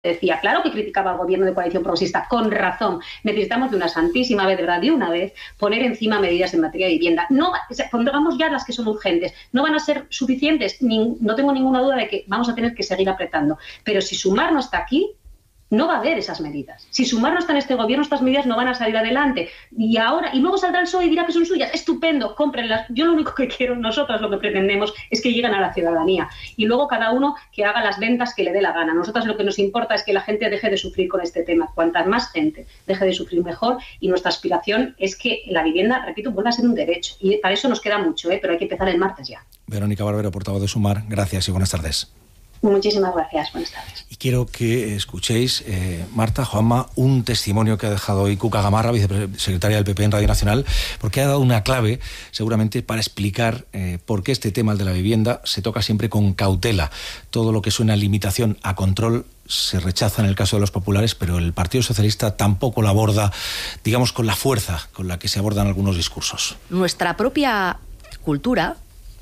decía, claro que criticaba al gobierno de coalición progresista, con razón. Necesitamos de una santísima vez, de verdad, de una vez, poner encima medidas en materia de vivienda. No, pongamos ya las que son urgentes. No van a ser suficientes, no tengo ninguna duda de que vamos a tener que seguir apretando. Pero si Sumar no está aquí, no va a haber esas medidas. Si Sumar no está en este gobierno, estas medidas no van a salir adelante. Y luego saldrá el PSOE y dirá que son suyas. Estupendo, cómprenlas. Yo lo único que quiero, nosotros lo que pretendemos es que lleguen a la ciudadanía. Y luego cada uno que haga las ventas que le dé la gana. Nosotros lo que nos importa es que la gente deje de sufrir con este tema. Cuanta más gente deje de sufrir, mejor. Y nuestra aspiración es que la vivienda, repito, vuelva a ser un derecho. Y para eso nos queda mucho, pero hay que empezar el martes ya. Verónica Barbero, portavoz de Sumar, gracias y buenas tardes. Muchísimas gracias, buenas tardes. Y quiero que escuchéis, Marta, Juanma, un testimonio que ha dejado hoy Cuca Gamarra, vicesecretaria del PP en Radio Nacional, porque ha dado una clave, seguramente, para explicar por qué este tema, el de la vivienda, se toca siempre con cautela. Todo lo que suena a limitación, a control, se rechaza en el caso de los populares, pero el Partido Socialista tampoco lo aborda, digamos, con la fuerza con la que se abordan algunos discursos. Nuestra propia cultura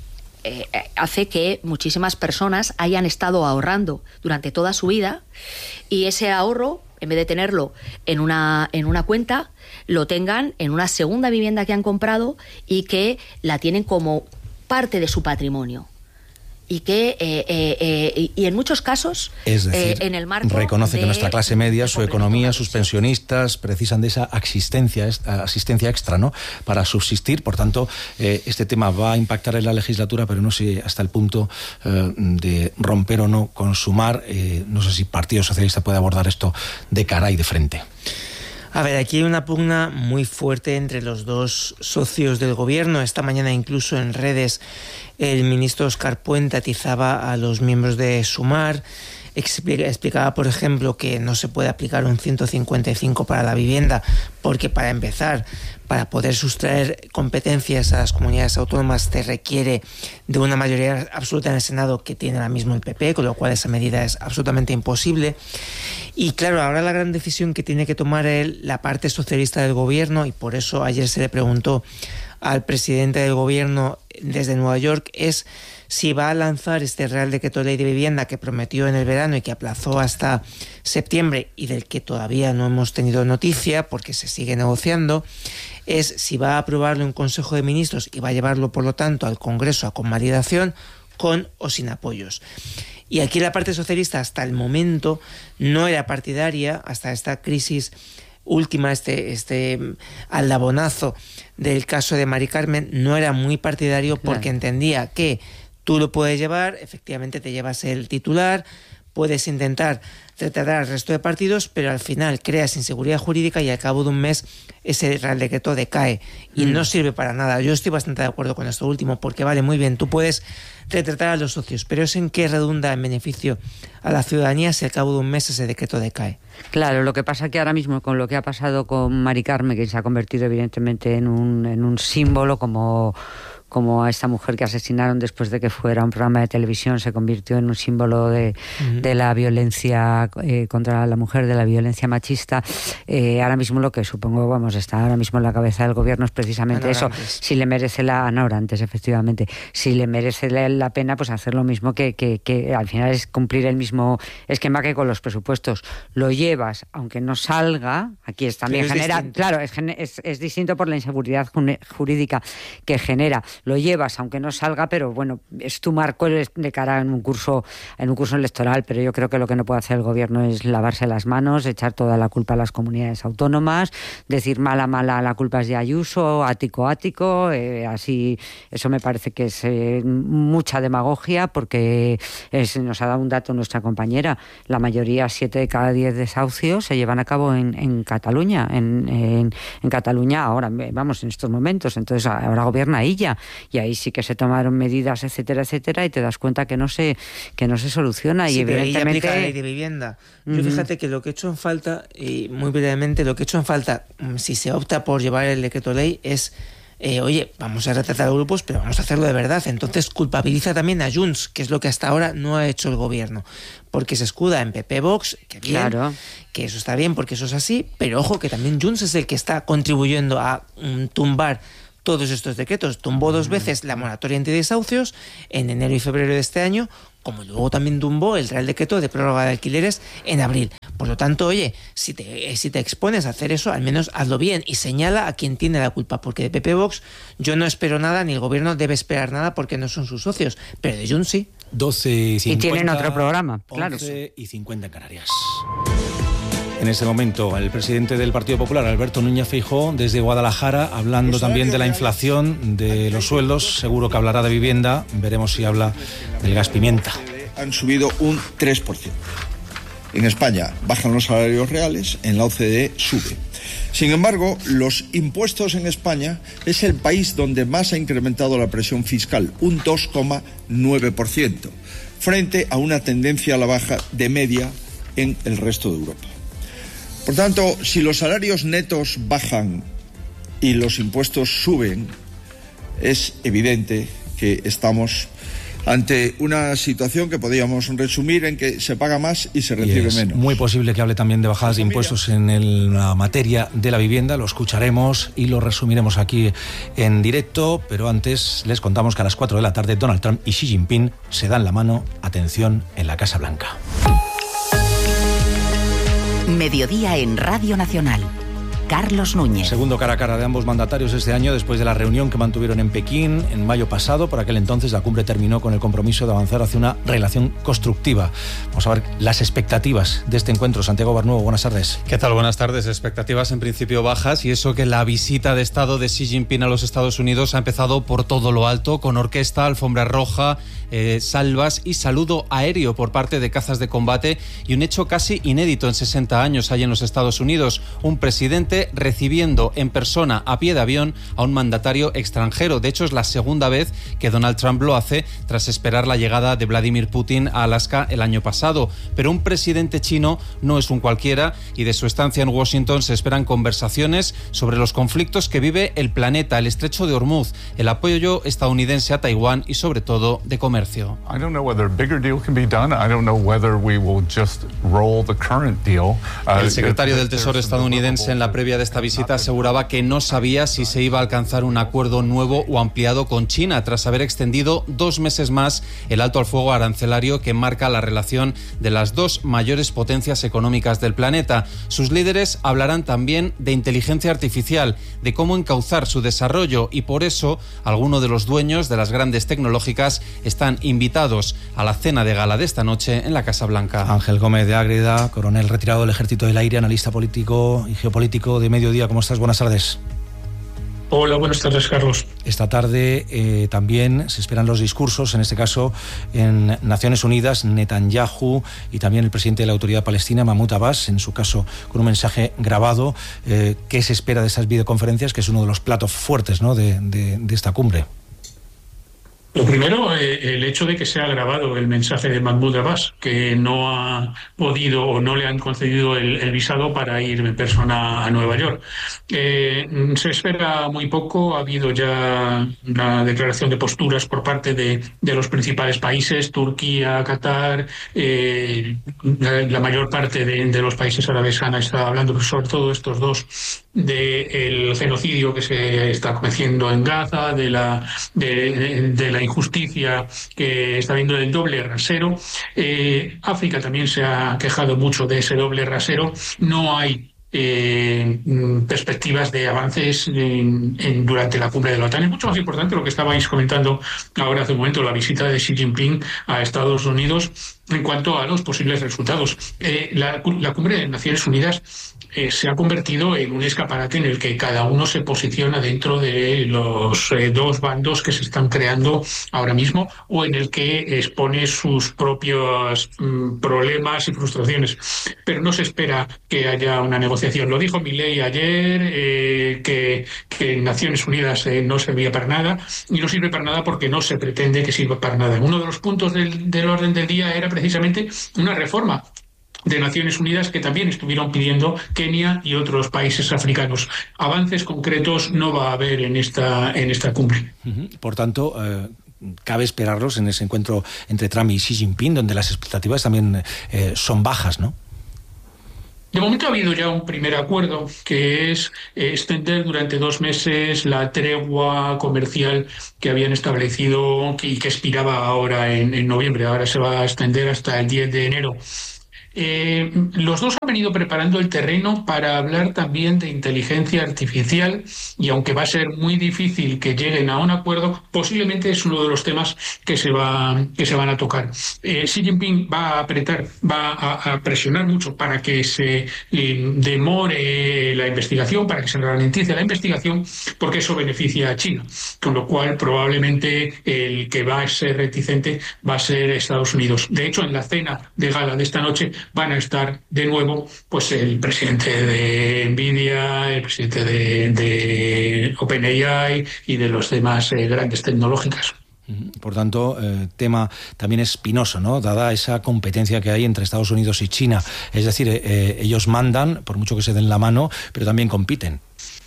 hace que muchísimas personas hayan estado ahorrando durante toda su vida y ese ahorro, en vez de tenerlo en una cuenta, lo tengan en una segunda vivienda que han comprado y que la tienen como parte de su patrimonio. Y que y en muchos casos, es decir, en el marco reconoce que nuestra clase media, su economía, sus pensionistas precisan de esa asistencia extra, ¿no?, para subsistir. Por tanto, este tema va a impactar en la legislatura, pero no sé hasta el punto de romper o no con Sumar. No sé si Partido Socialista puede abordar esto de cara y de frente. A ver, aquí hay una pugna muy fuerte entre los dos socios del gobierno. Esta mañana, incluso en redes, el ministro Óscar Puente atizaba a los miembros de Sumar. Explicaba, por ejemplo, que no se puede aplicar un 155 para la vivienda porque, para empezar, para poder sustraer competencias a las comunidades autónomas se requiere de una mayoría absoluta en el Senado que tiene ahora mismo el PP, con lo cual esa medida es absolutamente imposible. Y claro, ahora la gran decisión que tiene que tomar la parte socialista del gobierno, y por eso ayer se le preguntó al presidente del gobierno desde Nueva York, es si va a lanzar este Real Decreto de Ley de Vivienda que prometió en el verano y que aplazó hasta septiembre y del que todavía no hemos tenido noticia porque se sigue negociando, es si va a aprobarlo en Consejo de Ministros y va a llevarlo, por lo tanto, al Congreso a convalidación, con o sin apoyos. Y aquí la parte socialista hasta el momento no era partidaria, hasta esta crisis última, este aldabonazo del caso de Mari Carmen, no era muy partidario porque entendía que tú lo puedes llevar, efectivamente te llevas el titular, puedes intentar tratar al resto de partidos, pero al final creas inseguridad jurídica y al cabo de un mes ese Real Decreto decae y no sirve para nada. Yo estoy bastante de acuerdo con esto último porque vale, muy bien, tú puedes retratar a los socios, pero ¿es en qué redunda en beneficio a la ciudadanía si al cabo de un mes ese decreto decae? Claro, lo que pasa es que ahora mismo con lo que ha pasado con Mari Carmen, que se ha convertido evidentemente en un símbolo, como a esta mujer que asesinaron después de que fuera un programa de televisión, se convirtió en un símbolo de la violencia contra la mujer, de la violencia machista. Ahora mismo lo que supongo, está ahora mismo en la cabeza del gobierno es precisamente eso. Si le merece efectivamente, si le merece la pena, pues hacer lo mismo que al final es cumplir el mismo esquema que con los presupuestos. Lo llevas, aunque no salga, aquí es también genera, distinto. Claro, es distinto por la inseguridad jurídica que genera. Lo llevas aunque no salga, pero bueno, es tu marco de cara en un curso electoral, pero yo creo que lo que no puede hacer el gobierno es lavarse las manos, echar toda la culpa a las comunidades autónomas, decir mala la culpa es de Ayuso, ático, así. Eso me parece que es mucha demagogia, porque nos ha dado un dato nuestra compañera, la mayoría, 7 de cada 10 desahucios se llevan a cabo en Cataluña, en Cataluña ahora, en estos momentos. Entonces ahora gobierna ella. Y ahí sí que se tomaron medidas, etcétera, y te das cuenta que no se soluciona. Sí, y evidentemente pero ella aplica la ley de vivienda. Yo fíjate que lo que he hecho en falta, y muy brevemente, si se opta por llevar el decreto ley, es oye, vamos a retratar a grupos, pero vamos a hacerlo de verdad. Entonces culpabiliza también a Junts, que es lo que hasta ahora no ha hecho el gobierno, porque se escuda en PP Vox, que bien, claro, que eso está bien porque eso es así, pero ojo que también Junts es el que está contribuyendo a tumbar todos estos decretos. Tumbó 2 veces la moratoria antidesahucios en enero y febrero de este año, como luego también tumbó el Real Decreto de prórroga de alquileres en abril. Por lo tanto, oye, si te expones a hacer eso, al menos hazlo bien y señala a quien tiene la culpa, porque de PP Vox yo no espero nada, ni el gobierno debe esperar nada porque no son sus socios, pero de Junts sí. 12:50. Y tienen otro programa, claro. 11:50 en Canarias. En este momento, el presidente del Partido Popular, Alberto Núñez Feijóo, desde Guadalajara, hablando también de la inflación, de los sueldos, seguro que hablará de vivienda, veremos si habla del gas pimienta. Han subido un 3%. En España bajan los salarios reales, en la OCDE sube. Sin embargo, los impuestos en España es el país donde más ha incrementado la presión fiscal, un 2,9%, frente a una tendencia a la baja de media en el resto de Europa. Por tanto, si los salarios netos bajan y los impuestos suben, es evidente que estamos ante una situación que podríamos resumir en que se paga más y se recibe menos. Muy posible que hable también de bajadas de impuestos en la materia de la vivienda, lo escucharemos y lo resumiremos aquí en directo, pero antes les contamos que a las 4 de la tarde Donald Trump y Xi Jinping se dan la mano, atención, en la Casa Blanca. Mediodía en Radio Nacional. Carlos Núñez. Segundo cara a cara de ambos mandatarios este año después de la reunión que mantuvieron en Pekín en mayo pasado. Por aquel entonces la cumbre terminó con el compromiso de avanzar hacia una relación constructiva. Vamos a ver las expectativas de este encuentro. Santiago Barnuevo, buenas tardes. ¿Qué tal? Buenas tardes. Expectativas en principio bajas, y eso que la visita de Estado de Xi Jinping a los Estados Unidos ha empezado por todo lo alto, con orquesta, alfombra roja, salvas y saludo aéreo por parte de cazas de combate, y un hecho casi inédito en 60 años hay en los Estados Unidos, un presidente recibiendo en persona a pie de avión a un mandatario extranjero. De hecho, es la segunda vez que Donald Trump lo hace tras esperar la llegada de Vladimir Putin a Alaska el año pasado. Pero un presidente chino no es un cualquiera, y de su estancia en Washington se esperan conversaciones sobre los conflictos que vive el planeta, el estrecho de Hormuz, el apoyo estadounidense a Taiwán y sobre todo de comercio. El secretario del Tesoro estadounidense en la previa de esta visita aseguraba que no sabía si se iba a alcanzar un acuerdo nuevo o ampliado con China, tras haber extendido 2 meses más el alto al fuego arancelario que marca la relación de las dos mayores potencias económicas del planeta. Sus líderes hablarán también de inteligencia artificial, de cómo encauzar su desarrollo, y por eso algunos de los dueños de las grandes tecnológicas están invitados a la cena de gala de esta noche en la Casa Blanca. Ángel Gómez de Ágreda, coronel retirado del Ejército del Aire, analista político y geopolítico de Mediodía. ¿Cómo estás? Buenas tardes. Hola, buenas tardes, Carlos. Esta tarde también se esperan los discursos, en este caso en Naciones Unidas, Netanyahu y también el presidente de la Autoridad Palestina, Mahmoud Abbas, en su caso con un mensaje grabado. ¿Qué se espera de esas videoconferencias, que es uno de los platos fuertes, ¿no?, de esta cumbre? Lo primero, el hecho de que se ha grabado el mensaje de Mahmoud Abbas, que no ha podido o no le han concedido el visado para ir en persona a Nueva York. Se espera muy poco. Ha habido ya una declaración de posturas por parte de los principales países, Turquía, Qatar, la mayor parte de los países árabes han estado hablando, sobre todo estos dos, del genocidio que se está cometiendo en Gaza, de la injusticia que está habiendo, del doble rasero. África también se ha quejado mucho de ese doble rasero. No hay perspectivas de avances durante la cumbre de la OTAN. Es mucho más importante lo que estabais comentando ahora hace un momento, la visita de Xi Jinping a Estados Unidos en cuanto a los posibles resultados. La cumbre de Naciones Unidas se ha convertido en un escaparate en el que cada uno se posiciona dentro de los dos bandos que se están creando ahora mismo, o en el que expone sus propios problemas y frustraciones. Pero no se espera que haya una negociación. Lo dijo Milei ayer, que Naciones Unidas no servía para nada, y no sirve para nada porque no se pretende que sirva para nada. Uno de los puntos del orden del día era precisamente una reforma de Naciones Unidas, que también estuvieron pidiendo Kenia y otros países africanos. Avances concretos no va a haber en esta cumbre. Por tanto, cabe esperarlos en ese encuentro entre Trump y Xi Jinping, donde las expectativas también son bajas, ¿no? De momento ha habido ya un primer acuerdo, que es extender durante 2 meses la tregua comercial que habían establecido y que expiraba ahora en noviembre. Ahora se va a extender hasta el 10 de enero. Los dos han venido preparando el terreno para hablar también de inteligencia artificial, y aunque va a ser muy difícil que lleguen a un acuerdo, posiblemente es uno de los temas que se van a tocar. Xi Jinping va a apretar, va a presionar mucho para que se demore la investigación, para que se ralentice la investigación, porque eso beneficia a China, con lo cual probablemente el que va a ser reticente va a ser Estados Unidos. De hecho, en la cena de gala de esta noche van a estar de nuevo pues el presidente de Nvidia, el presidente de OpenAI y de los demás grandes tecnológicas. Por tanto, tema también espinoso, ¿no? Dada esa competencia que hay entre Estados Unidos y China. Es decir, ellos mandan, por mucho que se den la mano, pero también compiten.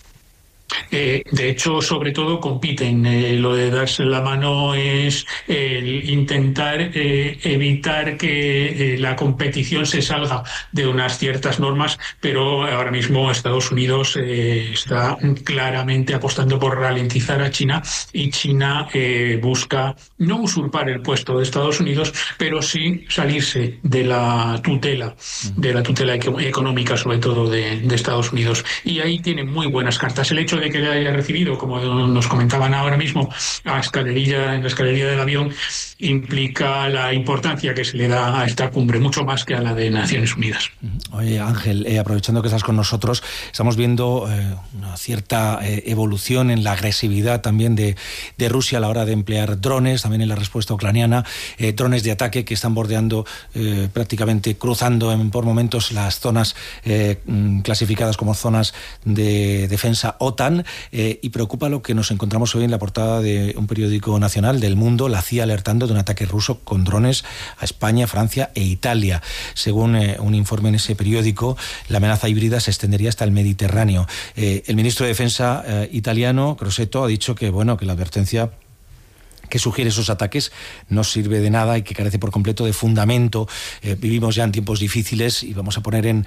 De hecho, sobre todo compiten. Lo de darse la mano es el intentar evitar que la competición se salga de unas ciertas normas, pero ahora mismo Estados Unidos está claramente apostando por ralentizar a China, y China busca no usurpar el puesto de Estados Unidos, pero sí salirse de la tutela económica, sobre todo de Estados Unidos. Y ahí tienen muy buenas cartas. El hecho de que le haya recibido, como nos comentaban ahora mismo, en la escalerilla del avión, implica la importancia que se le da a esta cumbre, mucho más que a la de Naciones Unidas. Oye, Ángel, aprovechando que estás con nosotros, estamos viendo una cierta evolución en la agresividad también de Rusia a la hora de emplear drones, también en la respuesta ucraniana, drones de ataque que están bordeando, prácticamente cruzando por momentos las zonas clasificadas como zonas de defensa OTAN, y preocupa lo que nos encontramos hoy en la portada de un periódico nacional del Mundo, la CIA alertando de un ataque ruso con drones a España, Francia e Italia. Según un informe en ese periódico, la amenaza híbrida se extendería hasta el Mediterráneo. El ministro de Defensa italiano, Crosetto, ha dicho que la advertencia que sugiere esos ataques no sirve de nada y que carece por completo de fundamento. Vivimos ya en tiempos difíciles y vamos a poner en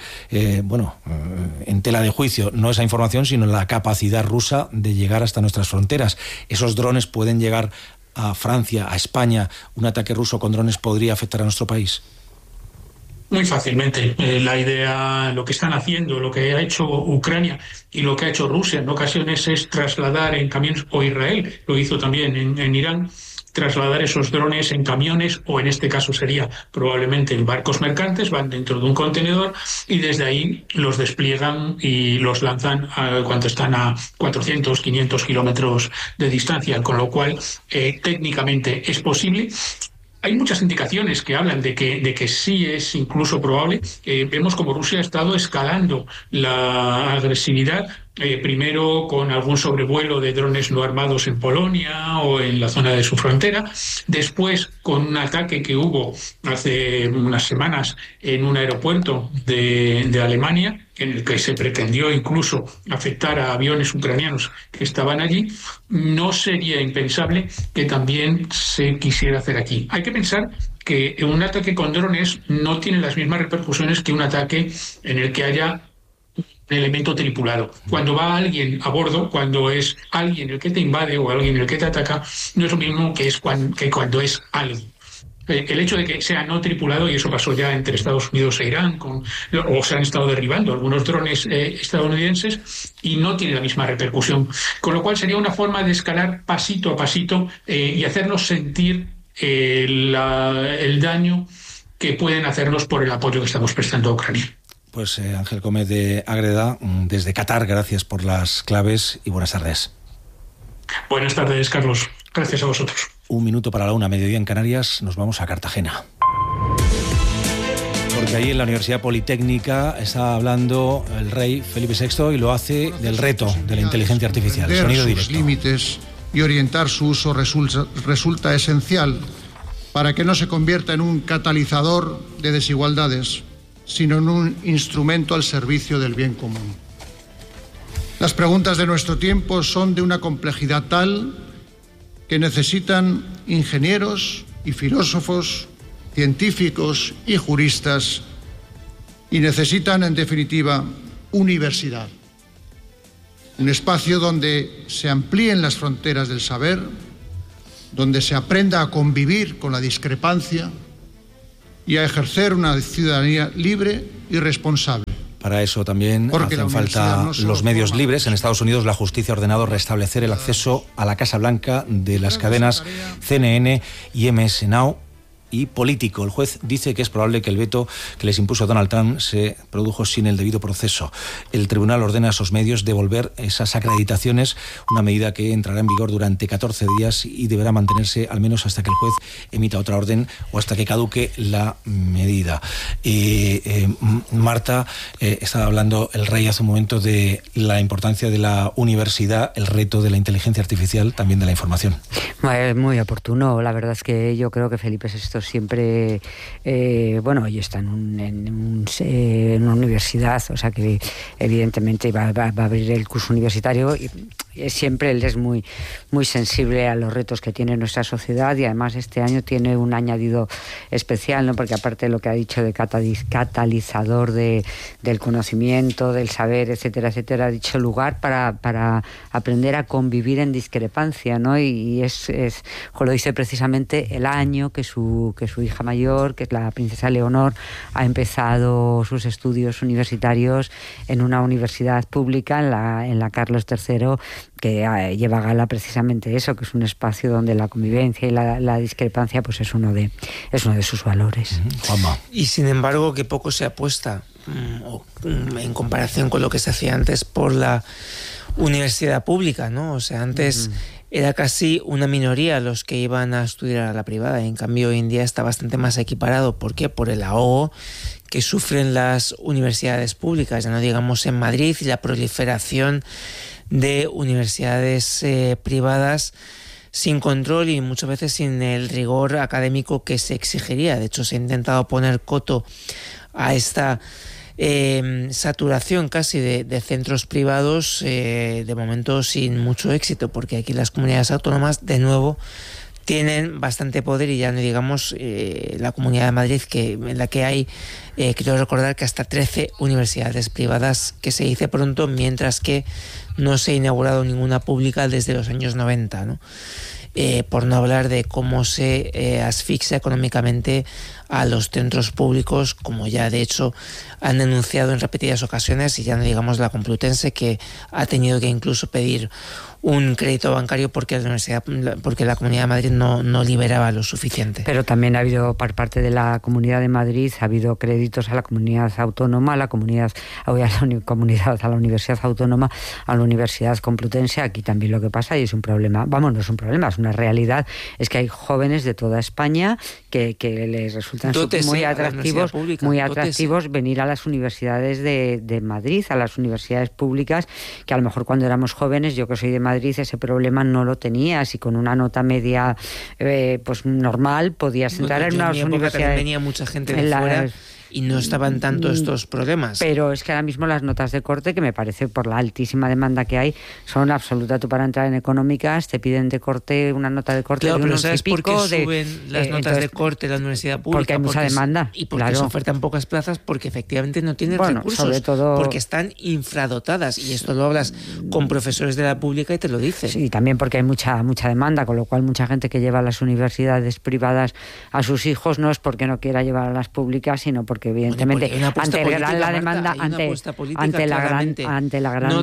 tela de juicio no esa información, sino la capacidad rusa de llegar hasta nuestras fronteras. Esos drones pueden llegar a Francia, a España. ¿Un ataque ruso con drones podría afectar a nuestro país? Muy fácilmente. La idea, lo que están haciendo, lo que ha hecho Ucrania y lo que ha hecho Rusia en ocasiones es trasladar en camiones, o Israel lo hizo también en Irán, trasladar esos drones en camiones, o en este caso sería probablemente en barcos mercantes, van dentro de un contenedor y desde ahí los despliegan y los lanzan cuando están a 400, 500 kilómetros de distancia, con lo cual técnicamente es posible. Hay muchas indicaciones que hablan de que sí es incluso probable. Vemos como Rusia ha estado escalando la agresividad, primero con algún sobrevuelo de drones no armados en Polonia o en la zona de su frontera, después con un ataque que hubo hace unas semanas en un aeropuerto de Alemania, en el que se pretendió incluso afectar a aviones ucranianos que estaban allí. No sería impensable que también se quisiera hacer aquí. Hay que pensar que un ataque con drones no tiene las mismas repercusiones que un ataque en el que haya un elemento tripulado. Cuando va alguien a bordo, cuando es alguien el que te invade o alguien el que te ataca, no es lo mismo que cuando es alguien. El hecho de que sea no tripulado, y eso pasó ya entre Estados Unidos e Irán, o se han estado derribando algunos drones estadounidenses, y no tiene la misma repercusión. Con lo cual sería una forma de escalar pasito a pasito y hacernos sentir el daño que pueden hacernos por el apoyo que estamos prestando a Ucrania. Pues Ángel Gómez de Ágreda, desde Qatar, gracias por las claves y buenas tardes. Buenas tardes, Carlos. Gracias a vosotros. 1 minuto para la 1, mediodía en Canarias, nos vamos a Cartagena. Porque ahí en la Universidad Politécnica está hablando el rey Felipe VI y lo hace del reto de la inteligencia artificial. Sonido directo. Sus límites y orientar su uso resulta esencial para que no se convierta en un catalizador de desigualdades, sino en un instrumento al servicio del bien común. Las preguntas de nuestro tiempo son de una complejidad tal que necesitan ingenieros y filósofos, científicos y juristas y necesitan, en definitiva, universidad. Un espacio donde se amplíen las fronteras del saber, donde se aprenda a convivir con la discrepancia y a ejercer una ciudadanía libre y responsable. Para eso también hacen falta los medios libres. En Estados Unidos la justicia ha ordenado restablecer el acceso a la Casa Blanca de las cadenas CNN y MS Now y Político. El juez dice que es probable que el veto que les impuso Donald Trump se produjo sin el debido proceso. El tribunal ordena a esos medios devolver esas acreditaciones, una medida que entrará en vigor durante 14 días y deberá mantenerse al menos hasta que el juez emita otra orden o hasta que caduque la medida. Marta, estaba hablando el rey hace un momento de la importancia de la universidad, el reto de la inteligencia artificial, también de la información. Muy oportuno. La verdad es que yo creo que Felipe VI siempre, ellos están en una universidad, o sea que evidentemente va a abrir el curso universitario y siempre él es muy sensible a los retos que tiene nuestra sociedad y además este año tiene un añadido especial, ¿no? Porque aparte de lo que ha dicho de catalizador del conocimiento, del saber, etcétera, etcétera, ha dicho lugar para aprender a convivir en discrepancia, ¿no? Y lo dice precisamente el año que su hija mayor, que es la princesa Leonor, ha empezado sus estudios universitarios en una universidad pública, en la Carlos III, que lleva a gala precisamente eso, que es un espacio donde la convivencia y la discrepancia pues es uno de sus valores. Juanma. Y sin embargo que poco se apuesta en comparación con lo que se hacía antes por la universidad pública, ¿no? O sea, antes era casi una minoría los que iban a estudiar a la privada, y en cambio hoy en día está bastante más equiparado. ¿Por qué? Por el ahogo que sufren las universidades públicas, ya no digamos en Madrid, y la proliferación de universidades privadas sin control y muchas veces sin el rigor académico que se exigiría. De hecho, se ha intentado poner coto a esta saturación casi de centros privados, de momento sin mucho éxito, porque aquí las comunidades autónomas de nuevo tienen bastante poder, y ya no digamos la Comunidad de Madrid, en la que hay, quiero recordar que hasta 13 universidades privadas, que se dice pronto, mientras que no se ha inaugurado ninguna pública desde los años 90, ¿no? Por no hablar de cómo se asfixia económicamente a los centros públicos, como ya de hecho han denunciado en repetidas ocasiones, y ya no digamos la Complutense, que ha tenido que incluso pedir un crédito bancario porque la Comunidad de Madrid no liberaba lo suficiente. Pero también ha habido, por parte de la Comunidad de Madrid, ha habido créditos a la comunidad autónoma, a la Universidad Autónoma, a la Universidad Complutense. Aquí también lo que pasa, y es un problema, no es un problema, es una realidad, es que hay jóvenes de toda España que les resultan muy atractivos venir a las universidades de Madrid, a las universidades públicas, que a lo mejor cuando éramos jóvenes, yo que soy de Madrid, ese problema no lo tenías, y con una nota media pues normal podías entrar en unas universidades. Venía mucha gente de fuera y no estaban tanto estos problemas. Pero es que ahora mismo las notas de corte, que me parece por la altísima demanda que hay, son absoluta. Tú para entrar en económicas te piden de corte una nota de corte, claro, de unos ¿sabes y pico por qué suben las notas de corte de la universidad pública? Porque hay mucha demanda. Y porque se ofertan pocas plazas, porque efectivamente no tienen recursos. Sobre todo porque están infradotadas, y esto lo hablas con profesores de la pública y te lo dicen. Sí, también porque hay mucha demanda, con lo cual mucha gente que lleva a las universidades privadas a sus hijos no es porque no quiera llevar a las públicas, sino porque evidentemente ante la demanda, ante la gran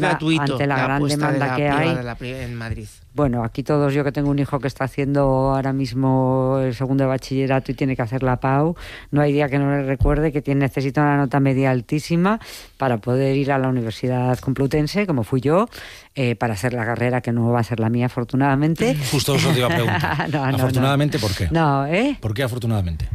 demanda que hay en Madrid. Bueno, aquí todos, yo que tengo un hijo que está haciendo ahora mismo el segundo de bachillerato y tiene que hacer la PAU, no hay día que no le recuerde que necesita una nota media altísima para poder ir a la Universidad Complutense, como fui yo, para hacer la carrera, que no va a ser la mía, afortunadamente. Justo eso te iba a preguntar. ¿Afortunadamente por qué? ¿Por qué afortunadamente?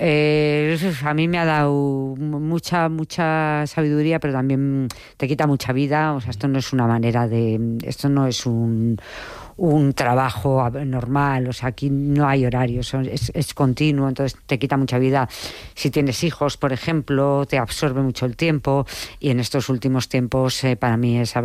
A mí me ha dado mucha sabiduría, pero también te quita mucha vida. O sea, esto no es una manera esto no es un trabajo normal, o sea, aquí no hay horarios, es continuo, entonces te quita mucha vida. Si tienes hijos, por ejemplo, te absorbe mucho el tiempo, y en estos últimos tiempos para mí es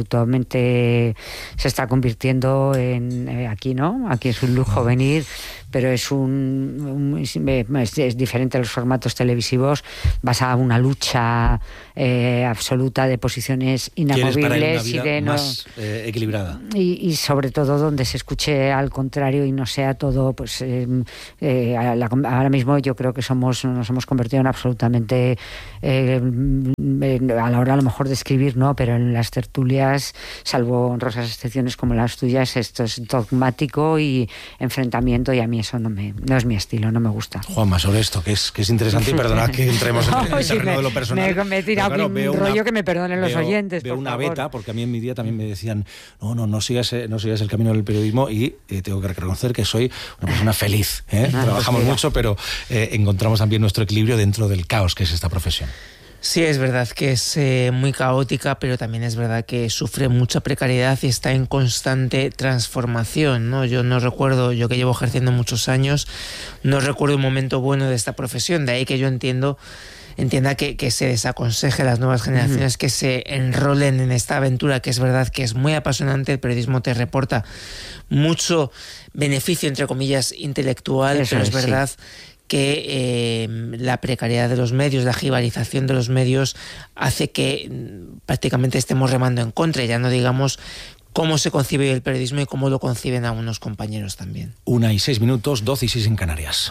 absolutamente, se está convirtiendo en aquí es un lujo venir, pero es diferente a los formatos televisivos. Vas a una lucha absoluta de posiciones inamovibles y de más equilibrada. Y sobre todo donde se escuche al contrario y no sea todo, pues ahora mismo yo creo que nos hemos convertido en absolutamente a la hora a lo mejor de escribir, no, pero en las tertulias, salvo honrosas excepciones como las tuyas, esto es dogmático y enfrentamiento, y a mí eso no es mi estilo, no me gusta. Juanma, sobre esto, que es interesante, y perdonad que entremos en el terreno de lo personal. Me he tirado un rollo que me perdonen los oyentes. Veo una favor. beta, porque a mí en mi día también me decían, no sigas el camino del periodismo, y tengo que reconocer que soy una persona feliz. Trabajamos mucho, pero encontramos también nuestro equilibrio dentro del caos que es esta profesión. Sí, es verdad que es muy caótica, pero también es verdad que sufre mucha precariedad y está en constante transformación, ¿no? Yo que llevo ejerciendo muchos años, no recuerdo un momento bueno de esta profesión, de ahí que yo entienda que se desaconseje a las nuevas generaciones que se enrolen en esta aventura, que es verdad que es muy apasionante. El periodismo te reporta mucho beneficio, entre comillas, intelectual, pero es verdad que la precariedad de los medios, la jibarización de los medios hace que prácticamente estemos remando en contra, y ya no digamos cómo se concibe el periodismo y cómo lo conciben algunos compañeros también. 1:06, 12:06 en Canarias.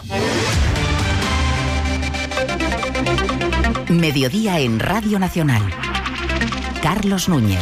Mediodía en Radio Nacional. Carlos Núñez.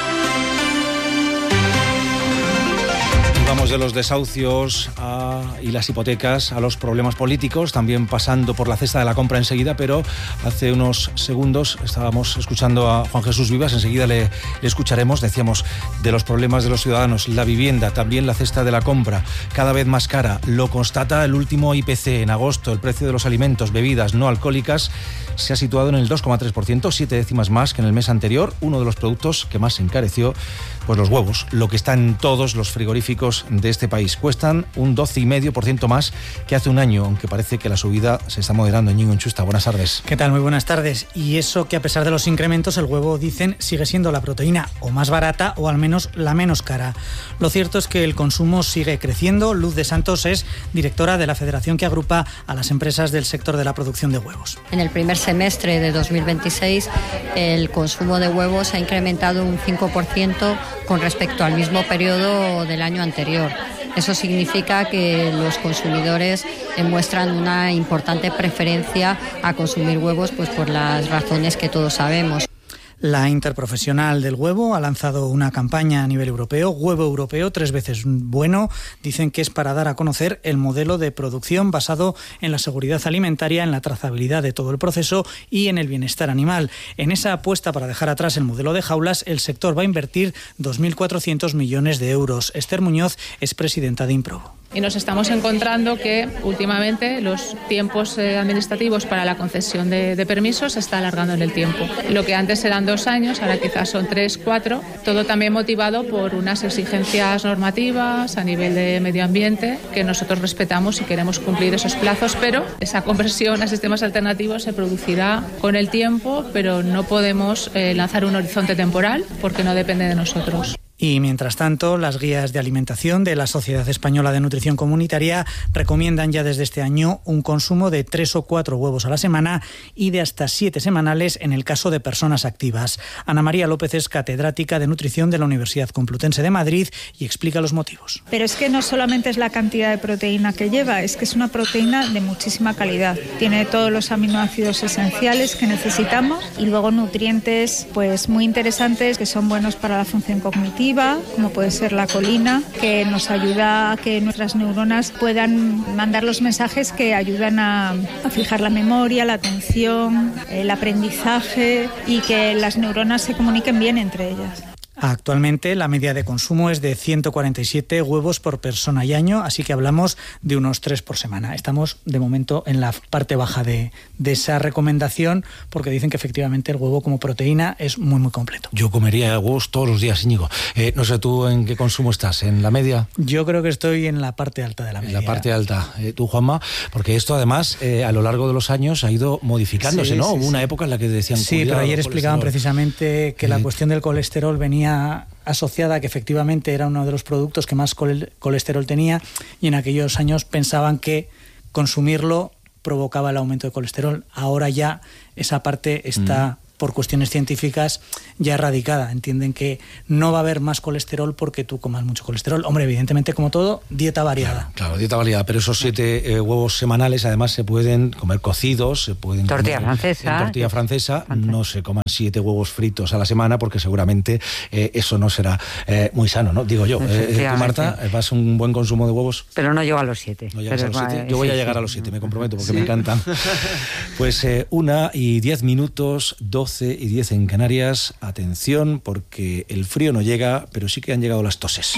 Vamos de los desahucios y las hipotecas a los problemas políticos, también pasando por la cesta de la compra enseguida, pero hace unos segundos estábamos escuchando a Juan Jesús Vivas, enseguida le escucharemos. Decíamos de los problemas de los ciudadanos, la vivienda, también la cesta de la compra, cada vez más cara. Lo constata el último IPC. En agosto el precio de los alimentos, bebidas no alcohólicas se ha situado en el 2,3%, 7 décimas más que en el mes anterior. Uno de los productos que más se encareció, pues los huevos, lo que está en todos los frigoríficos de este país. Cuestan un 12,5% más que hace un año, aunque parece que la subida se está moderando. Íñigo Enchusta, buenas tardes. ¿Qué tal? Muy buenas tardes. Y eso que a pesar de los incrementos, el huevo, dicen, sigue siendo la proteína o más barata o al menos la menos cara. Lo cierto es que el consumo sigue creciendo. Luz de Santos es directora de la federación que agrupa a las empresas del sector de la producción de huevos. En el primer semestre de 2026 el consumo de huevos ha incrementado un 5% con respecto al mismo periodo del año anterior. Eso significa que los consumidores muestran una importante preferencia a consumir huevos, pues por las razones que todos sabemos. La Interprofesional del Huevo ha lanzado una campaña a nivel europeo, Huevo Europeo 3 veces bueno. Dicen que es para dar a conocer el modelo de producción basado en la seguridad alimentaria, en la trazabilidad de todo el proceso y en el bienestar animal. En esa apuesta para dejar atrás el modelo de jaulas, el sector va a invertir 2.400 millones de euros. Esther Muñoz es presidenta de Improbo. Y nos estamos encontrando que últimamente los tiempos administrativos para la concesión de permisos se está alargando en el tiempo. Lo que antes eran 2 años, ahora quizás son 3, 4, todo también motivado por unas exigencias normativas a nivel de medio ambiente que nosotros respetamos y queremos cumplir esos plazos, pero esa conversión a sistemas alternativos se producirá con el tiempo, pero no podemos lanzar un horizonte temporal porque no depende de nosotros. Y mientras tanto, las guías de alimentación de la Sociedad Española de Nutrición Comunitaria recomiendan ya desde este año un consumo de 3 o 4 huevos a la semana y de hasta 7 semanales en el caso de personas activas. Ana María López es catedrática de nutrición de la Universidad Complutense de Madrid y explica los motivos. Pero es que no solamente es la cantidad de proteína que lleva, es que es una proteína de muchísima calidad. Tiene todos los aminoácidos esenciales que necesitamos y luego nutrientes pues muy interesantes que son buenos para la función cognitiva, como puede ser la colina, que nos ayuda a que nuestras neuronas puedan mandar los mensajes que ayudan a fijar la memoria, la atención, el aprendizaje y que las neuronas se comuniquen bien entre ellas. Actualmente la media de consumo es de 147 huevos por persona y año, así que hablamos de unos 3 por semana. Estamos de momento en la parte baja de esa recomendación porque dicen que efectivamente el huevo como proteína es muy muy completo. Yo comería huevos todos los días, Íñigo. No sé, ¿tú en qué consumo estás? ¿En la media? Yo creo que estoy en la parte alta de la media. En la parte alta. ¿Tú, Juanma? Porque esto además a lo largo de los años ha ido modificándose, sí, ¿no? Hubo una época en la que decían... Sí, pero ayer explicaban precisamente que la cuestión del colesterol venía asociada a que efectivamente era uno de los productos que más colesterol tenía, y en aquellos años pensaban que consumirlo provocaba el aumento de colesterol. Ahora ya esa parte está, por cuestiones científicas, ya erradicada. Entienden que no va a haber más colesterol porque tú comas mucho colesterol. Hombre, evidentemente, como todo, dieta variada. Claro, dieta variada, pero esos 7 huevos semanales además se pueden comer cocidos, se pueden tortilla comer francesa. En tortilla francesa. No se coman 7 huevos fritos a la semana porque seguramente eso no será muy sano, ¿no? Digo yo. ¿Tú, Marta, vas a un buen consumo de huevos? Pero no llego a los 7. No llegas a los 7. Yo voy a llegar a los 7, me comprometo, porque me encantan. Pues 1:10, 12:10 en Canarias. Atención, porque el frío no llega, pero sí que han llegado las toses.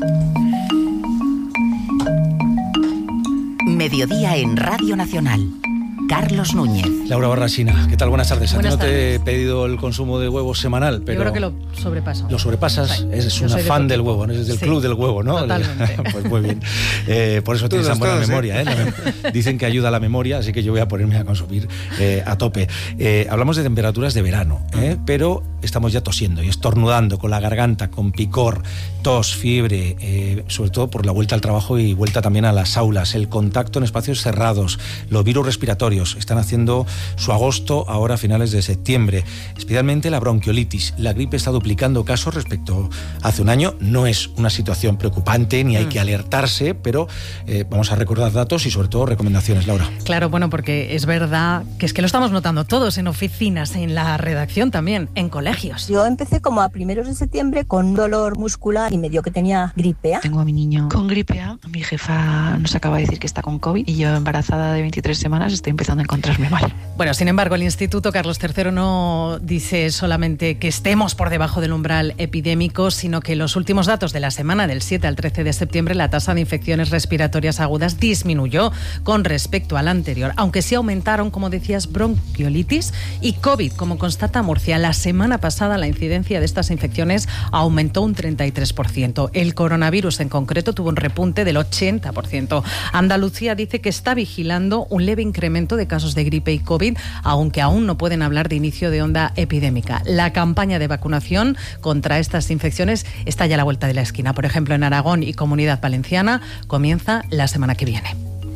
Mediodía en Radio Nacional. Carlos Núñez. Laura Barrachina, ¿qué tal? Buenas tardes. A ti no te he pedido el consumo de huevos semanal, pero... Yo creo que lo sobrepaso. ¿Lo sobrepasas? Sí. Eres una fan del huevo, ¿no? Eres del club del huevo, ¿no? Totalmente. Pues muy bien. Por eso tienes tan buena memoria, ¿eh? Dicen que ayuda a la memoria, así que yo voy a ponerme a consumir a tope. Hablamos de temperaturas de verano, pero estamos ya tosiendo y estornudando, con la garganta, con picor, tos, fiebre, sobre todo por la vuelta al trabajo y vuelta también a las aulas, el contacto en espacios cerrados, los virus respiratorios están haciendo su agosto ahora a finales de septiembre, especialmente la bronquiolitis. La gripe está duplicando casos respecto a hace un año. No es una situación preocupante ni hay que alertarse, pero vamos a recordar datos y sobre todo recomendaciones, Laura. Claro, bueno, porque es verdad que es que lo estamos notando todos en oficinas, en la redacción también, en colegios. Yo empecé como a primeros de septiembre con dolor muscular y me dio que tenía gripe A. Tengo a mi niño con gripe A. Mi jefa nos acaba de decir que está con COVID y yo, embarazada de 23 semanas, estoy empezando a encontrarme mal. Bueno, sin embargo, el Instituto Carlos III no dice solamente que estemos por debajo del umbral epidémico, sino que en los últimos datos de la semana del 7 al 13 de septiembre la tasa de infecciones respiratorias agudas disminuyó con respecto al anterior, aunque sí aumentaron, como decías, bronquiolitis y COVID, como constata Murcia. La semana pasada la incidencia de estas infecciones aumentó un 33%. El coronavirus en concreto tuvo un repunte del 80%. Andalucía dice que está vigilando un leve incremento de casos de gripe y COVID, aunque aún no pueden hablar de inicio de onda epidémica. La campaña de vacunación contra estas infecciones está ya a la vuelta de la esquina. Por ejemplo, en Aragón y Comunidad Valenciana comienza la semana que viene.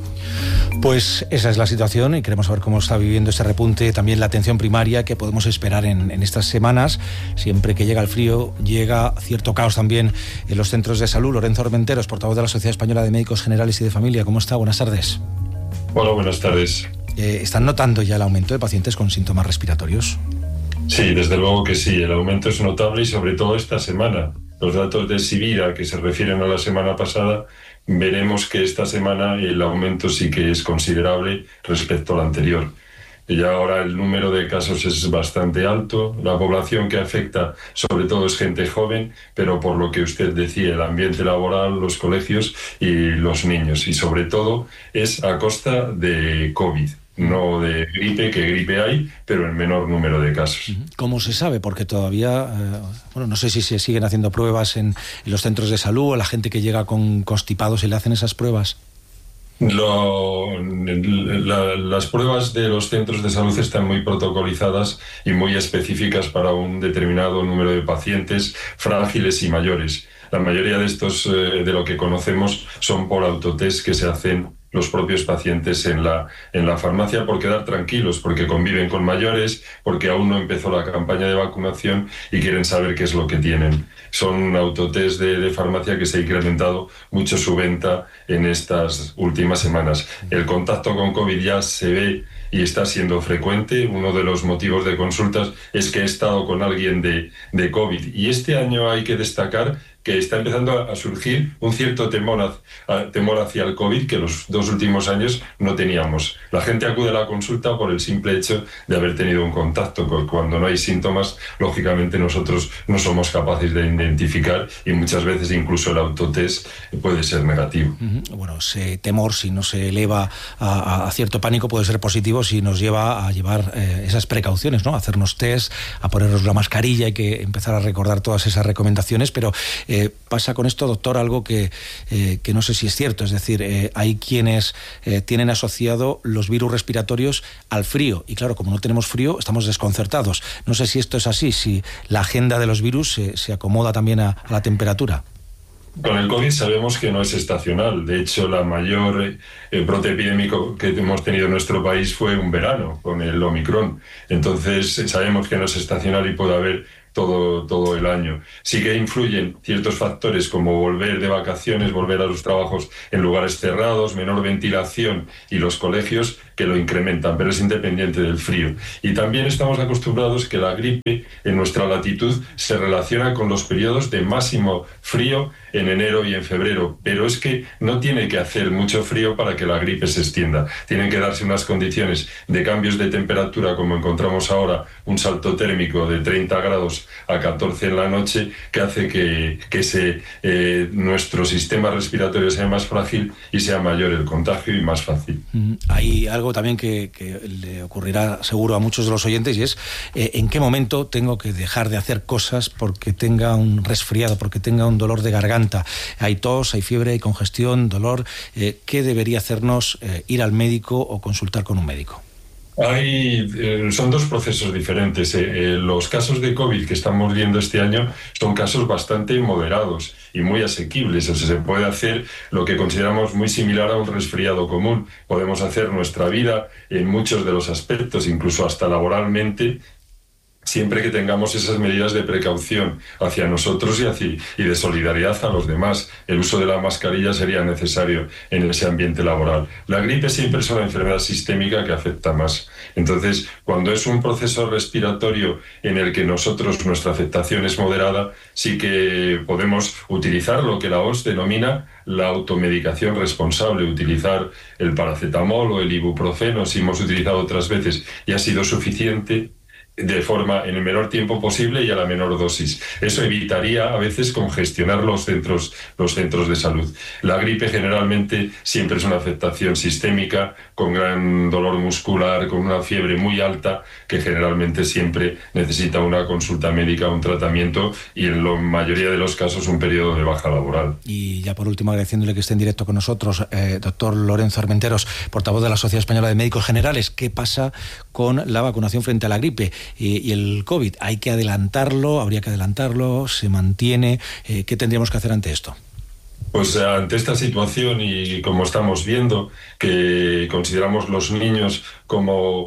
Pues esa es la situación y queremos saber cómo está viviendo este repunte, también la atención primaria que podemos esperar en estas semanas. Siempre que llega el frío, llega cierto caos también en los centros de salud. Lorenzo Armenteros, portavoz de la Sociedad Española de Médicos Generales y de Familia. ¿Cómo está? Buenas tardes. Hola, buenas tardes. ¿Están notando ya el aumento de pacientes con síntomas respiratorios? Sí, desde luego que sí. El aumento es notable y sobre todo esta semana. Los datos de Sibira, que se refieren a la semana pasada, veremos que esta semana el aumento sí que es considerable respecto al anterior. Y ahora el número de casos es bastante alto. La población que afecta sobre todo es gente joven, pero por lo que usted decía, el ambiente laboral, los colegios y los niños. Y sobre todo es a costa de COVID. No de gripe, que gripe hay, pero en menor número de casos. ¿Cómo se sabe? Porque todavía, no sé si se siguen haciendo pruebas en los centros de salud o a la gente que llega con constipados se le hacen esas pruebas. Las pruebas de los centros de salud están muy protocolizadas y muy específicas para un determinado número de pacientes frágiles y mayores. La mayoría de estos, de lo que conocemos, son por autotest que se hacen los propios pacientes en la farmacia por quedar tranquilos, porque conviven con mayores, porque aún no empezó la campaña de vacunación y quieren saber qué es lo que tienen. Son autotest de farmacia que se ha incrementado mucho su venta en estas últimas semanas. El contacto con COVID ya se ve y está siendo frecuente. Uno de los motivos de consultas es que he estado con alguien de COVID. Y este año hay que destacar que está empezando a surgir un cierto temor hacia el COVID que los 2 últimos años no teníamos. La gente acude a la consulta por el simple hecho de haber tenido un contacto. Cuando no hay síntomas, lógicamente nosotros no somos capaces de identificar y muchas veces incluso el autotest puede ser negativo. Bueno, ese temor, si no se eleva a cierto pánico, puede ser positivo todos y nos lleva a llevar esas precauciones, ¿no? A hacernos test, a ponernos la mascarilla, hay que empezar a recordar todas esas recomendaciones, pero pasa con esto, doctor, algo que no sé si es cierto, es decir, hay quienes tienen asociado los virus respiratorios al frío, y claro, como no tenemos frío, estamos desconcertados. No sé si esto es así, si la agenda de los virus se acomoda también a la temperatura. Con el COVID sabemos que no es estacional. De hecho, la mayor brote epidémico que hemos tenido en nuestro país fue un verano, con el Omicron. Entonces, sabemos que no es estacional y puede haber todo el año. Sí que influyen ciertos factores como volver de vacaciones, volver a los trabajos en lugares cerrados, menor ventilación y los colegios que lo incrementan, pero es independiente del frío. Y también estamos acostumbrados que la gripe en nuestra latitud se relaciona con los periodos de máximo frío en enero y en febrero, pero es que no tiene que hacer mucho frío para que la gripe se extienda. Tienen que darse unas condiciones de cambios de temperatura, como encontramos ahora, un salto térmico de 30 grados a 14 en la noche, que hace que nuestro sistema respiratorio sea más frágil y sea mayor el contagio y más fácil. Hay algo también que le ocurrirá seguro a muchos de los oyentes, y es en qué momento tengo que dejar de hacer cosas porque tenga un resfriado, porque tenga un dolor de garganta. Hay tos, hay fiebre, hay congestión, dolor. ¿Qué debería hacernos ir al médico o consultar con un médico? Son dos procesos diferentes. Los casos de COVID que estamos viendo este año son casos bastante moderados y muy asequibles. O sea, se puede hacer lo que consideramos muy similar a un resfriado común. Podemos hacer nuestra vida en muchos de los aspectos, incluso hasta laboralmente, siempre que tengamos esas medidas de precaución hacia nosotros y de solidaridad a los demás. El uso de la mascarilla sería necesario en ese ambiente laboral. La gripe siempre es una enfermedad sistémica que afecta más. Entonces, cuando es un proceso respiratorio en el que nuestra afectación es moderada, sí que podemos utilizar lo que la OMS denomina la automedicación responsable, utilizar el paracetamol o el ibuprofeno, si hemos utilizado otras veces y ha sido suficiente, en el menor tiempo posible y a la menor dosis. Eso evitaría a veces congestionar los centros de salud. La gripe generalmente siempre es una afectación sistémica, con gran dolor muscular, con una fiebre muy alta, que generalmente siempre necesita una consulta médica, un tratamiento y en la mayoría de los casos un periodo de baja laboral. Y ya por último, agradeciéndole que esté en directo con nosotros, doctor Lorenzo Armenteros, portavoz de la Sociedad Española de Médicos Generales, ¿qué pasa con la vacunación frente a la gripe y el COVID? ¿Hay que adelantarlo? ¿Habría que adelantarlo? ¿Se mantiene? ¿Qué tendríamos que hacer ante esto? Pues ante esta situación y como estamos viendo que consideramos los niños como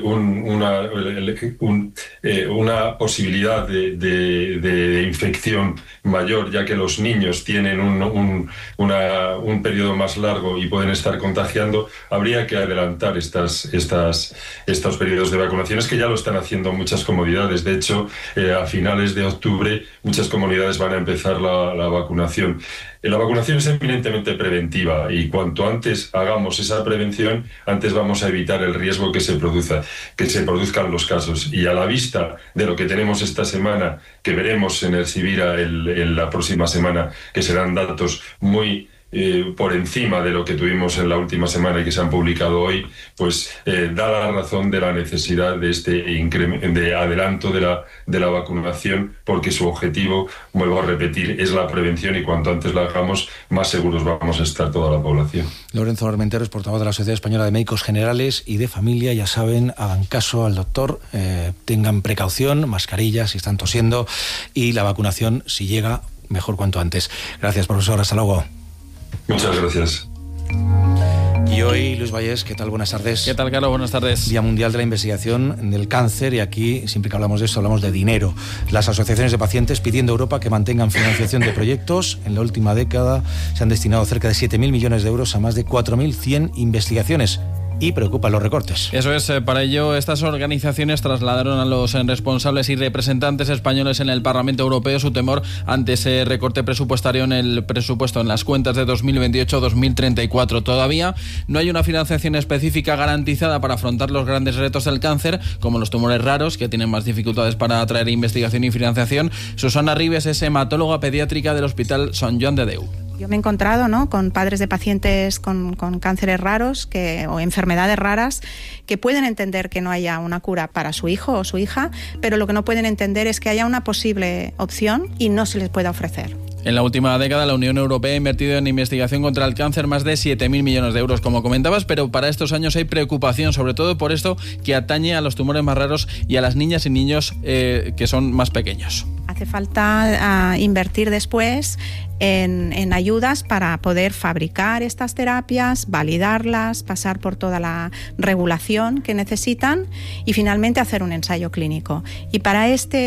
una posibilidad de infección mayor, ya que los niños tienen un periodo más largo y pueden estar contagiando, habría que adelantar estos periodos de vacunaciones, que ya lo están haciendo muchas comunidades. De hecho, a finales de octubre muchas comunidades van a empezar la vacunación. La vacunación es eminentemente preventiva y cuanto antes hagamos esa prevención, antes vamos a evitar el riesgo que se produzcan los casos. Y a la vista de lo que tenemos esta semana, que veremos en el Sibira la próxima semana, que serán datos muy por encima de lo que tuvimos en la última semana y que se han publicado hoy, pues da la razón de la necesidad de adelanto de la vacunación, porque su objetivo, vuelvo a repetir, es la prevención y cuanto antes la hagamos, más seguros vamos a estar toda la población. Lorenzo Armenteros, portavoz de la Sociedad Española de Médicos Generales y de Familia. Ya saben, hagan caso al doctor, tengan precaución, mascarilla si están tosiendo, y la vacunación, si llega, mejor cuanto antes. Gracias, profesor. Hasta luego. Muchas gracias. Y hoy, Luis Vallés, ¿qué tal? Buenas tardes. ¿Qué tal, Carlos? Buenas tardes. Día Mundial de la Investigación del Cáncer, y aquí, siempre que hablamos de esto, hablamos de dinero. Las asociaciones de pacientes pidiendo a Europa que mantengan financiación de proyectos. En la última década se han destinado cerca de 7.000 millones de euros a más de 4.100 investigaciones. Y preocupan los recortes. Eso es, para ello estas organizaciones trasladaron a los responsables y representantes españoles en el Parlamento Europeo su temor ante ese recorte presupuestario en el presupuesto, en las cuentas de 2028-2034. Todavía no hay una financiación específica garantizada para afrontar los grandes retos del cáncer, como los tumores raros, que tienen más dificultades para atraer investigación y financiación. Susana Ribes es hematóloga pediátrica del Hospital Sant Joan de Déu. Yo me he encontrado, ¿no?, con padres de pacientes con cánceres raros o enfermedades raras que pueden entender que no haya una cura para su hijo o su hija, pero lo que no pueden entender es que haya una posible opción y no se les pueda ofrecer. En la última década, la Unión Europea ha invertido en investigación contra el cáncer más de 7.000 millones de euros, como comentabas, pero para estos años hay preocupación, sobre todo por esto que atañe a los tumores más raros y a las niñas y niños que son más pequeños. Hace falta invertir después en ayudas para poder fabricar estas terapias, validarlas, pasar por toda la regulación que necesitan y finalmente hacer un ensayo clínico. Y para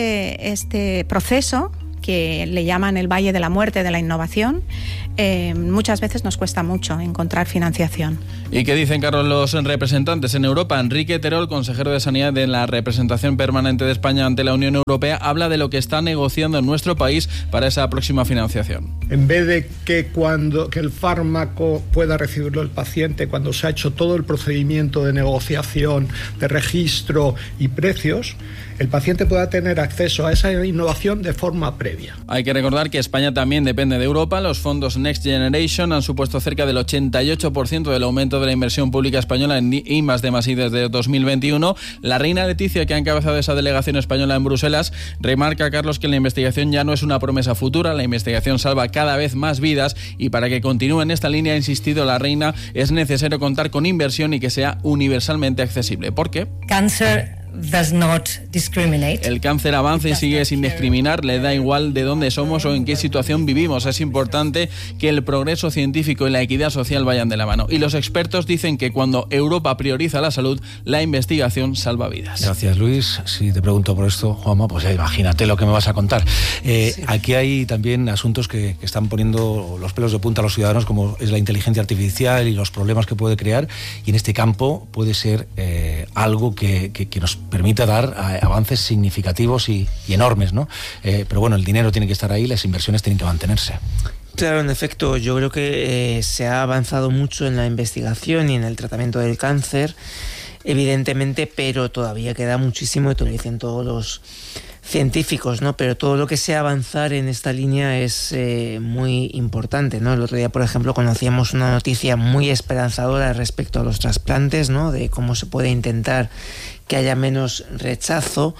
este proceso, que le llaman el Valle de la Muerte de la Innovación, muchas veces nos cuesta mucho encontrar financiación. ¿Y qué dicen, Carlos, los representantes en Europa? Enrique Terol, consejero de Sanidad de la representación permanente de España ante la Unión Europea, habla de lo que está negociando en nuestro país para esa próxima financiación. En vez de que el fármaco pueda recibirlo el paciente cuando se ha hecho todo el procedimiento de negociación, de registro y precios, el paciente pueda tener acceso a esa innovación de forma previa. Hay que recordar que España también depende de Europa. Los fondos Next Generation han supuesto cerca del 88% del aumento de la inversión pública española en I+D+I desde 2021. La reina Leticia, que ha encabezado esa delegación española en Bruselas, remarca, Carlos, que la investigación ya no es una promesa futura. La investigación salva cada vez más vidas y para que continúe en esta línea, ha insistido la reina, es necesario contar con inversión y que sea universalmente accesible. ¿Por qué? Cáncer does not discriminate. El cáncer avanza y sigue sin discriminar, le da igual de dónde somos o en qué situación vivimos. Es importante que el progreso científico y la equidad social vayan de la mano. Y los expertos dicen que cuando Europa prioriza la salud, la investigación salva vidas. Gracias, Luis. Si te pregunto por esto, Juanma, pues ya imagínate lo que me vas a contar. Sí. Aquí hay también asuntos que están poniendo los pelos de punta a los ciudadanos, como es la inteligencia artificial y los problemas que puede crear. Y en este campo puede ser algo que nos permita dar avances significativos y enormes, ¿no? Pero bueno, el dinero tiene que estar ahí, las inversiones tienen que mantenerse. Claro, en efecto, yo creo que se ha avanzado mucho en la investigación y en el tratamiento del cáncer, evidentemente, pero todavía queda muchísimo, y te lo dicen todos los científicos, ¿no? Pero todo lo que sea avanzar en esta línea es muy importante, ¿no? El otro día, por ejemplo, conocíamos una noticia muy esperanzadora respecto a los trasplantes, ¿no? De cómo se puede intentar que haya menos rechazo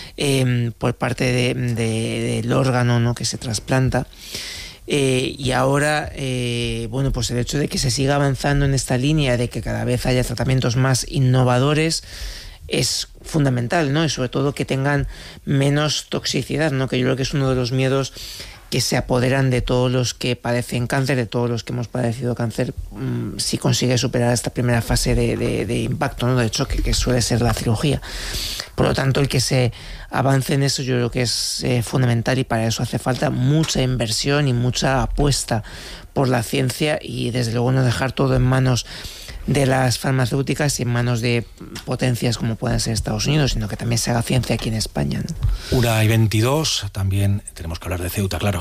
por parte del órgano, ¿no?, que se trasplanta. Y ahora, bueno, pues el hecho de que se siga avanzando en esta línea, de que cada vez haya tratamientos más innovadores, es fundamental, ¿no? Y sobre todo que tengan menos toxicidad, ¿no? Que yo creo que es uno de los miedos que se apoderan de todos los que padecen cáncer, de todos los que hemos padecido cáncer, si consigue superar esta primera fase de impacto, ¿no?, de choque, que suele ser la cirugía. Por lo tanto, el que se avance en eso yo creo que es fundamental, y para eso hace falta mucha inversión y mucha apuesta por la ciencia, y desde luego no dejar todo en manos de las farmacéuticas y en manos de potencias como pueden ser Estados Unidos, sino que también se haga ciencia aquí en España, ¿no? 1:22, también tenemos que hablar de Ceuta, claro.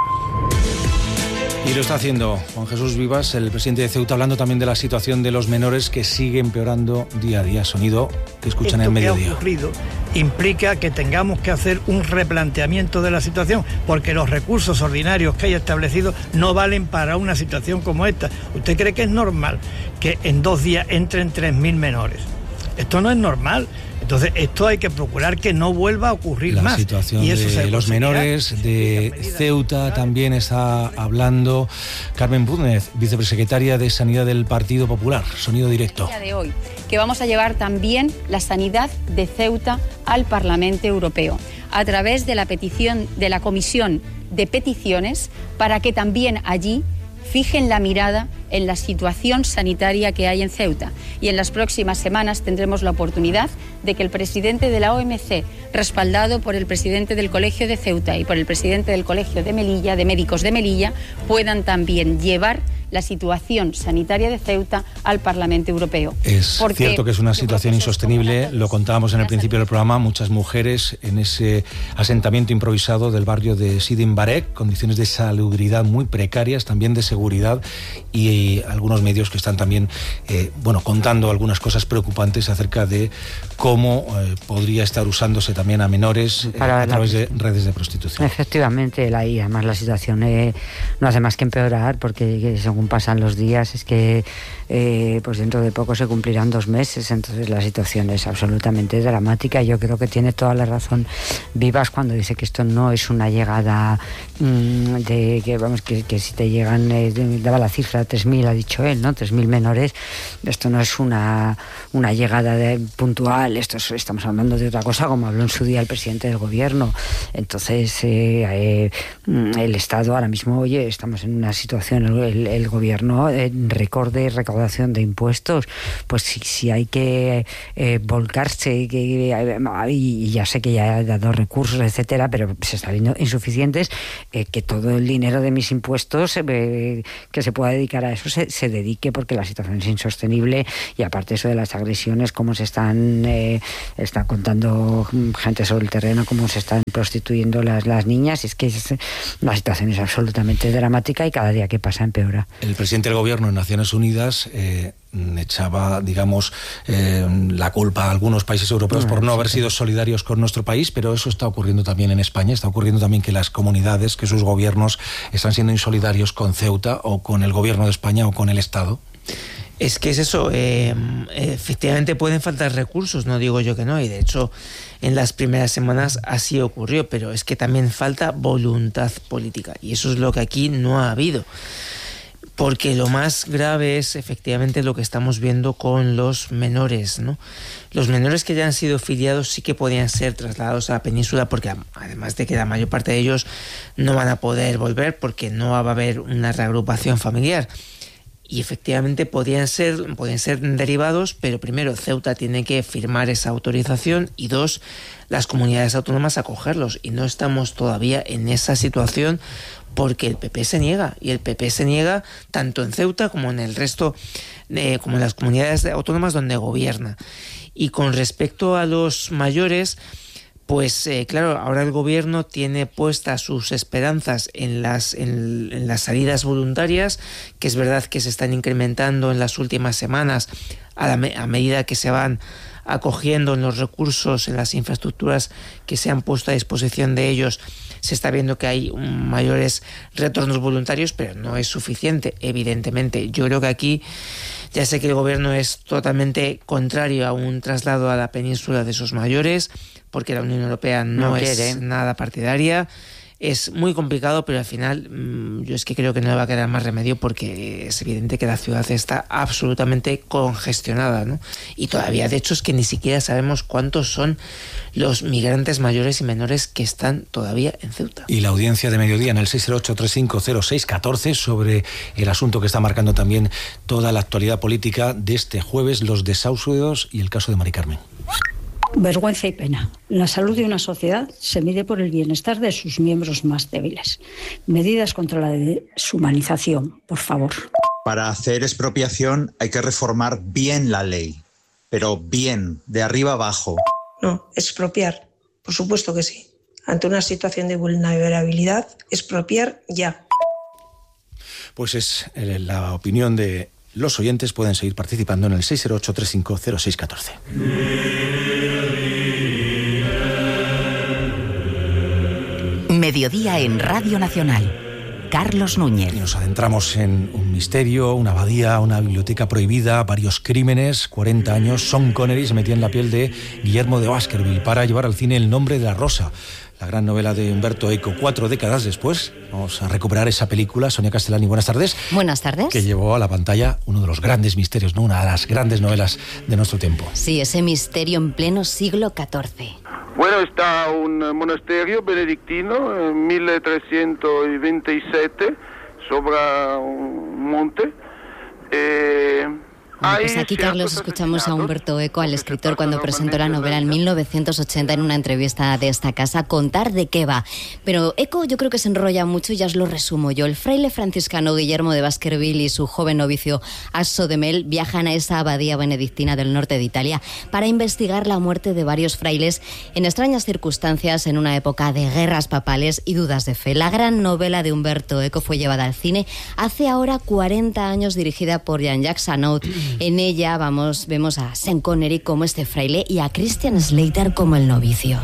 Y lo está haciendo Juan Jesús Vivas, el presidente de Ceuta, hablando también de la situación de los menores, que sigue empeorando día a día. Sonido que escuchan en el mediodía. Esto que ha ocurrido implica que tengamos que hacer un replanteamiento de la situación, porque los recursos ordinarios que hay establecidos no valen para una situación como esta. ¿Usted cree que es normal que en 2 días entren 3.000 menores? Esto no es normal. Entonces, esto hay que procurar que no vuelva a ocurrir más. La situación de los menores de Ceuta también está hablando Carmen Búnez, vicepresecretaria de Sanidad del Partido Popular. Sonido directo. De hoy, que vamos a llevar también la sanidad de Ceuta al Parlamento Europeo, a través de la petición de la Comisión de Peticiones, para que también allí fijen la mirada en la situación sanitaria que hay en Ceuta. Y en las próximas semanas tendremos la oportunidad de que el presidente de la OMC, respaldado por el presidente del Colegio de Ceuta y por el presidente del Colegio de Melilla, de Médicos de Melilla, puedan también llevar la situación sanitaria de Ceuta al Parlamento Europeo. Es cierto que es una situación insostenible, lo contábamos en el principio del programa, muchas mujeres en ese asentamiento improvisado del barrio de Sidi Mbarek, condiciones de salubridad muy precarias, también de seguridad, y algunos medios que están también contando algunas cosas preocupantes acerca de cómo podría estar usándose también a menores a través de redes de prostitución. Efectivamente, y además la situación no hace más que empeorar, porque según pasan los días es que pues dentro de poco se cumplirán 2 meses, entonces la situación es absolutamente dramática. Yo creo que tiene toda la razón Vivas cuando dice que esto no es una llegada que si te llegan, daba la cifra 3.000, ha dicho él, ¿no? 3.000 menores, esto no es una llegada puntual, estamos hablando de otra cosa, como habló en su día el presidente del gobierno. Entonces el Estado ahora mismo, estamos en una situación, el gobierno récord de recaudación de impuestos, pues si hay que volcarse y ya sé que ya he dado recursos, etcétera, pero se está viendo insuficientes, que todo el dinero de mis impuestos que se pueda dedicar a eso se dedique, porque la situación es insostenible. Y aparte eso de las agresiones, cómo se está contando gente sobre el terreno, cómo se están prostituyendo las niñas, es que la situación es absolutamente dramática y cada día que pasa empeora. El presidente del gobierno en Naciones Unidas echaba, la culpa a algunos países europeos por no haber sido solidarios con nuestro país, pero eso está ocurriendo también en España. Está ocurriendo también que las comunidades, que sus gobiernos están siendo insolidarios con Ceuta o con el gobierno de España o con el Estado. Es que es eso, efectivamente pueden faltar recursos, no digo yo que no, y de hecho en las primeras semanas así ocurrió, pero es que también falta voluntad política, y eso es lo que aquí no ha habido. Porque lo más grave es efectivamente lo que estamos viendo con los menores, ¿no? Los menores que ya han sido filiados sí que podían ser trasladados a la península, porque además de que la mayor parte de ellos no van a poder volver porque no va a haber una reagrupación familiar. Y efectivamente podían ser derivados, pero primero Ceuta tiene que firmar esa autorización y 2, las comunidades autónomas acogerlos. Y no estamos todavía en esa situación porque el PP se niega. Y el PP se niega tanto en Ceuta como en el resto, como en las comunidades autónomas donde gobierna. Y con respecto a los mayores, pues claro, ahora el gobierno tiene puestas sus esperanzas en las salidas voluntarias, que es verdad que se están incrementando en las últimas semanas a medida que se van acogiendo en los recursos, en las infraestructuras que se han puesto a disposición de ellos. Se está viendo que hay mayores retornos voluntarios, pero no es suficiente, evidentemente. Yo creo que aquí, ya sé que el gobierno es totalmente contrario a un traslado a la península de esos mayores, porque la Unión Europea no es nada partidaria. Es muy complicado, pero al final yo es que creo que no le va a quedar más remedio, porque es evidente que la ciudad está absolutamente congestionada, ¿no? Y todavía, de hecho, es que ni siquiera sabemos cuántos son los migrantes mayores y menores que están todavía en Ceuta. Y la audiencia de mediodía en el 608-350614 sobre el asunto que está marcando también toda la actualidad política de este jueves, los desahucios y el caso de Mari Carmen. Vergüenza y pena. La salud de una sociedad se mide por el bienestar de sus miembros más débiles. Medidas contra la deshumanización, por favor. Para hacer expropiación hay que reformar bien la ley, pero bien, de arriba abajo. No, expropiar, por supuesto que sí. Ante una situación de vulnerabilidad, expropiar ya. Pues es la opinión de los oyentes. Pueden seguir participando en el 608-350614. Mediodía en Radio Nacional. Carlos Núñez. Y nos adentramos en un misterio, una abadía, una biblioteca prohibida, varios crímenes. 40 años, Sean Connery se metía en la piel de Guillermo de Baskerville para llevar al cine El nombre de la rosa, la gran novela de Umberto Eco. 4 décadas después vamos a recuperar esa película. Sonia Castellani, buenas tardes. Buenas tardes. Que llevó a la pantalla uno de los grandes misterios, ¿no? Una de las grandes novelas de nuestro tiempo. Sí, ese misterio en pleno siglo XIV. Bueno, está un monasterio benedictino en 1327 sobre un monte. Bueno, pues aquí, Carlos, escuchamos a Humberto Eco, al escritor, cuando presentó la novela en 1980 en una entrevista de esta casa, contar de qué va. Pero Eco yo creo que se enrolla mucho y ya os lo resumo yo. El fraile franciscano Guillermo de Baskerville y su joven novicio Asso de Mel viajan a esa abadía benedictina del norte de Italia para investigar la muerte de varios frailes en extrañas circunstancias en una época de guerras papales y dudas de fe. La gran novela de Humberto Eco fue llevada al cine hace ahora 40 años, dirigida por Jean-Jacques Annaud. En ella vemos a Sean Connery como este fraile y a Christian Slater como el novicio.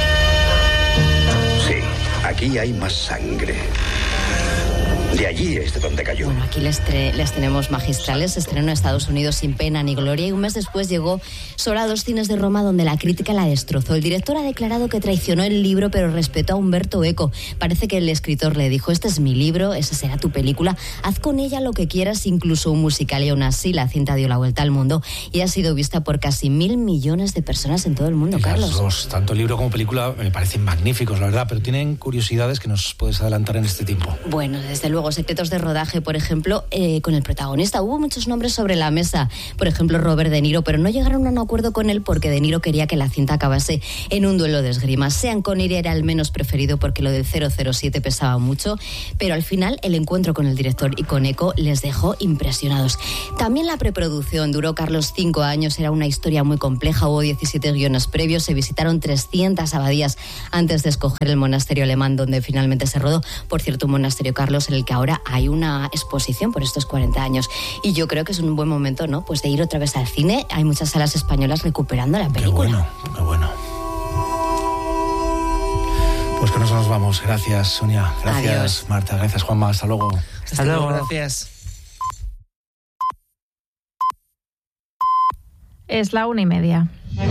Sí, aquí hay más sangre. De allí es de donde cayó. Bueno, aquí les tenemos magistrales. Se estrenó en Estados Unidos sin pena ni gloria y un mes después llegó solo a 2 cines de Roma, donde la crítica la destrozó. El director ha declarado que traicionó el libro, pero respetó a Humberto Eco. Parece que el escritor le dijo: este es mi libro, esa será tu película, haz con ella lo que quieras, incluso un musical. Y aún así la cinta dio la vuelta al mundo y ha sido vista por casi 1.000 millones de personas en todo el mundo, Carlos. Los dos, tanto el libro como película, me parecen magníficos, la verdad, pero tienen curiosidades que nos puedes adelantar en este tiempo. Bueno, desde luego, secretos de rodaje, por ejemplo, con el protagonista. Hubo muchos nombres sobre la mesa, por ejemplo, Robert De Niro, pero no llegaron a un acuerdo con él porque De Niro quería que la cinta acabase en un duelo de esgrima. Sean Connery era el menos preferido porque lo del 007 pesaba mucho, pero al final el encuentro con el director y con Eco les dejó impresionados. También la preproducción duró, Carlos, 5 años, era una historia muy compleja, hubo 17 guiones previos, se visitaron 300 abadías antes de escoger el monasterio alemán donde finalmente se rodó. Por cierto, un monasterio, Carlos, en el que ahora hay una exposición por estos 40 años. Y yo creo que es un buen momento, ¿no?, pues de ir otra vez al cine. Hay muchas salas españolas recuperando la película. Qué bueno. Pues con eso nos vamos. Gracias, Sonia. Gracias, adiós. Marta. Gracias, Juanma. Hasta luego. Hasta luego. Gracias. Es la 1:30.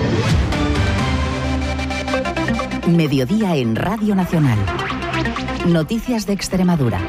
Mediodía en Radio Nacional. Noticias de Extremadura.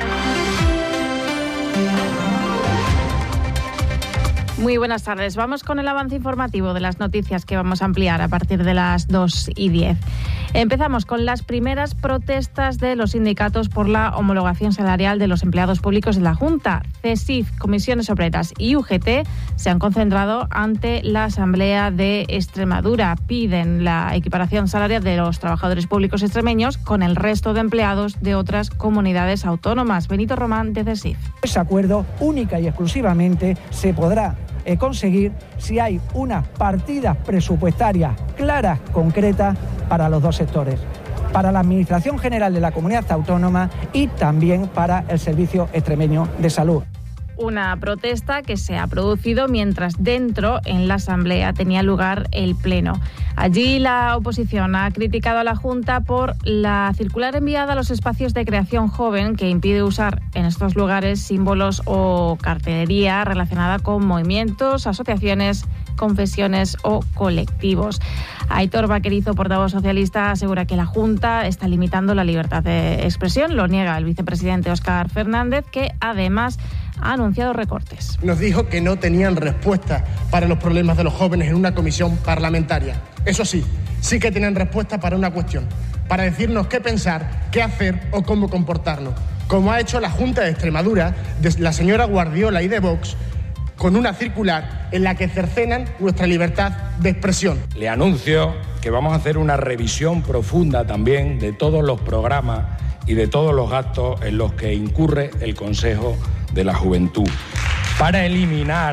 Muy buenas tardes. Vamos con el avance informativo de las noticias que vamos a ampliar a partir de las 2:10. Empezamos con las primeras protestas de los sindicatos por la homologación salarial de los empleados públicos de la Junta. CESIF, Comisiones Obreras y UGT se han concentrado ante la Asamblea de Extremadura. Piden la equiparación salarial de los trabajadores públicos extremeños con el resto de empleados de otras comunidades autónomas. Benito Román, de CESIF. Ese acuerdo única y exclusivamente se podrá conseguir si hay unas partidas presupuestarias claras, concretas, para los dos sectores, para la Administración General de la Comunidad Autónoma y también para el Servicio Extremeño de Salud. Una protesta que se ha producido mientras dentro, en la Asamblea, tenía lugar el Pleno. Allí la oposición ha criticado a la Junta por la circular enviada a los espacios de creación joven que impide usar en estos lugares símbolos o cartelería relacionada con movimientos, asociaciones, confesiones o colectivos. Aitor Vaquerizo, portavoz socialista, asegura que la Junta está limitando la libertad de expresión. Lo niega el vicepresidente Óscar Fernández, que además ha anunciado recortes. Nos dijo que no tenían respuesta para los problemas de los jóvenes en una comisión parlamentaria. Eso sí, sí que tenían respuesta para una cuestión, para decirnos qué pensar, qué hacer o cómo comportarnos, como ha hecho la Junta de Extremadura, de la señora Guardiola y de Vox, con una circular en la que cercenan nuestra libertad de expresión. Le anuncio que vamos a hacer una revisión profunda también de todos los programas y de todos los gastos en los que incurre el Consejo de la Juventud, para eliminar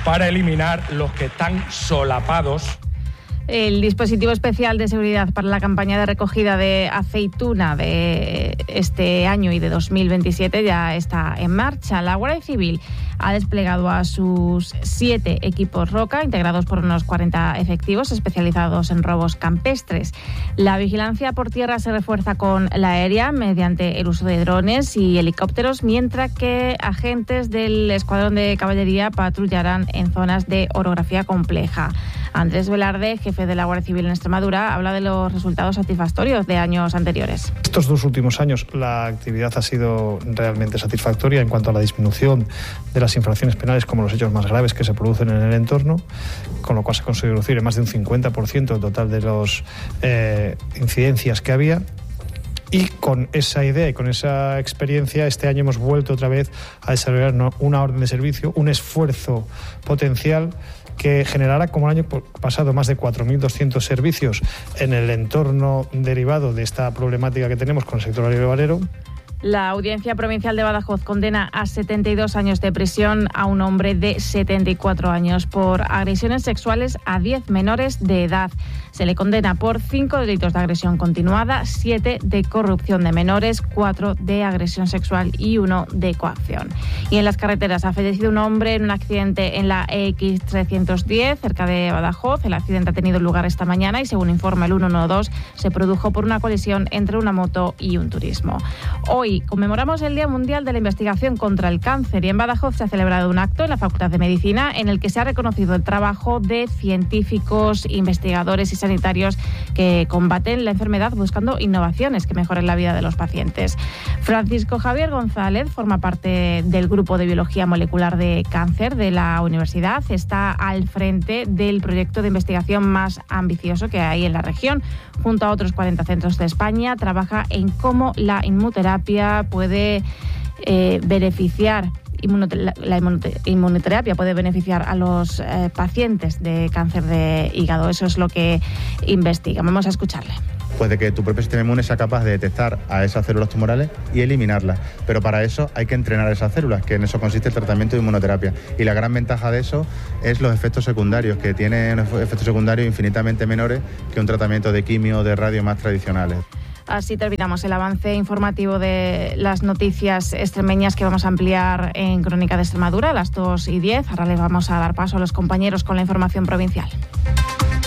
los que están solapados. El dispositivo especial de seguridad para la campaña de recogida de aceituna de este año y de 2027 ya está en marcha. La Guardia Civil ha desplegado a sus 7 equipos Roca, integrados por unos 40 efectivos especializados en robos campestres. La vigilancia por tierra se refuerza con la aérea mediante el uso de drones y helicópteros, mientras que agentes del Escuadrón de Caballería patrullarán en zonas de orografía compleja. Andrés Velarde, jefe de la Guardia Civil en Extremadura, habla de los resultados satisfactorios de años anteriores. Estos 2 últimos años la actividad ha sido realmente satisfactoria en cuanto a la disminución de las infracciones penales como los hechos más graves que se producen en el entorno, con lo cual se consiguió reducir en más de un 50% el total de las incidencias que había. Y con esa idea y con esa experiencia, este año hemos vuelto otra vez a desarrollar una orden de servicio, un esfuerzo potencial que generará, como el año pasado, más de 4.200 servicios en el entorno derivado de esta problemática que tenemos con el sector agroalimentero. La Audiencia Provincial de Badajoz condena a 72 años de prisión a un hombre de 74 años por agresiones sexuales a 10 menores de edad. Se le condena por 5 delitos de agresión continuada, 7 de corrupción de menores, 4 de agresión sexual y 1 de coacción. Y en las carreteras ha fallecido un hombre en un accidente en la EX310 cerca de Badajoz. El accidente ha tenido lugar esta mañana y, según informa el 112, se produjo por una colisión entre una moto y un turismo. Hoy conmemoramos el Día Mundial de la Investigación contra el Cáncer y en Badajoz se ha celebrado un acto en la Facultad de Medicina en el que se ha reconocido el trabajo de científicos, investigadores y sanitarios que combaten la enfermedad buscando innovaciones que mejoren la vida de los pacientes. Francisco Javier González forma parte del Grupo de Biología Molecular de Cáncer de la universidad. Está al frente del proyecto de investigación más ambicioso que hay en la región. Junto a otros 40 centros de España, trabaja en cómo la inmunoterapia puede beneficiar. La inmunoterapia puede beneficiar a los pacientes de cáncer de hígado. Eso es lo que investiga. Vamos a escucharle. Pues de que tu propio sistema inmune sea capaz de detectar a esas células tumorales y eliminarlas. Pero para eso hay que entrenar a esas células, que en eso consiste el tratamiento de inmunoterapia. Y la gran ventaja de eso es los efectos secundarios, que tienen efectos secundarios infinitamente menores que un tratamiento de quimio o de radio más tradicionales. Así terminamos el avance informativo de las noticias extremeñas que vamos a ampliar en Crónica de Extremadura a las 2:10. Ahora les vamos a dar paso a los compañeros con la información provincial.